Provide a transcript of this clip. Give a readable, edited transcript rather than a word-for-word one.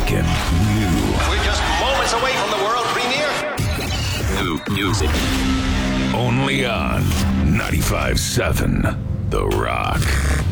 making new. We're just moments away from the world premiere. New music. Only on 95.7 The Rock.